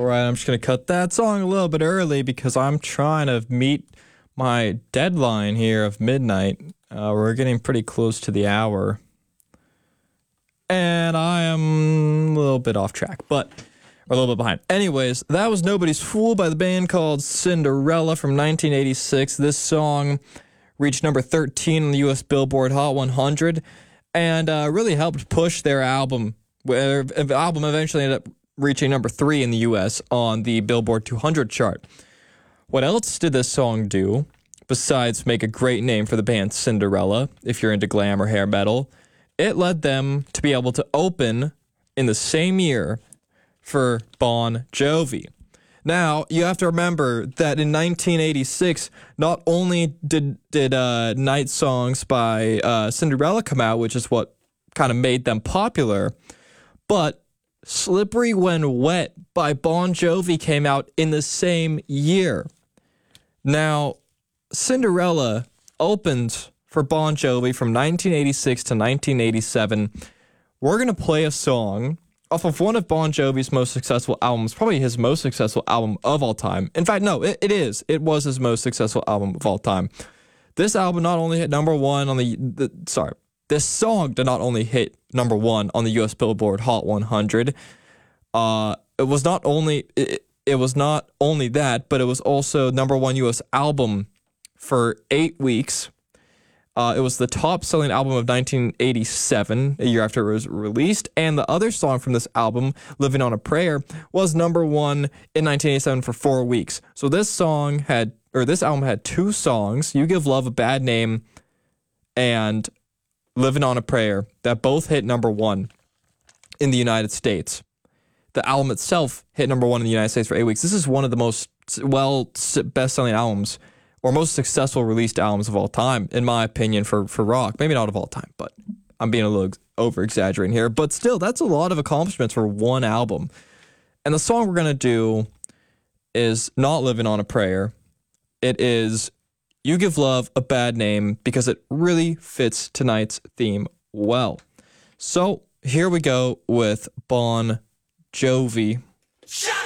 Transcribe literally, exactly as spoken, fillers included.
right, I'm just going to cut that song a little bit early because I'm trying to meet my deadline here of midnight. Uh, we're getting pretty close to the hour. And I am a little bit off track, but or a little bit behind. Anyways, that was Nobody's Fool by the band called Cinderella from nineteen eighty-six. This song reached number thirteen on the U S Billboard Hot one hundred and uh, really helped push their album. Where the album eventually ended up reaching number three in the U S on the Billboard two hundred chart. What else did this song do besides make a great name for the band Cinderella, if you're into glam or hair metal? It led them to be able to open in the same year for Bon Jovi. Now, you have to remember that in nineteen eighty-six, not only did did uh, Night Songs by uh, Cinderella come out, which is what kind of made them popular, but Slippery When Wet by Bon Jovi came out in the same year. Now, Cinderella opened for Bon Jovi from nineteen eighty-six to nineteen eighty-seven. We're going to play a song off of one of Bon Jovi's most successful albums, probably his most successful album of all time. In fact, no, it, it is. It was his most successful album of all time. This album not only hit number one on the, the sorry, this song did not only hit number one on the U S Billboard Hot one hundred. Uh, it was not only it, it was not only that, but it was also number one U S album for eight weeks. Uh, it was the top-selling album of nineteen eighty-seven, a year after it was released, and the other song from this album, "Living on a Prayer," was number one in nineteen eighty-seven for four weeks. So this song had, or this album had two songs, "You Give Love a Bad Name" and "Living on a Prayer," that both hit number one in the United States. The album itself hit number one in the United States for eight weeks. This is one of the most, well, best-selling albums or most successful released albums of all time, in my opinion, for, for rock. Maybe not of all time, but I'm being a little over-exaggerating here. But still, that's a lot of accomplishments for one album. And the song we're going to do is not "Living on a Prayer." It is "You Give Love a Bad Name," because it really fits tonight's theme well. So here we go with Bon Jovi. Shut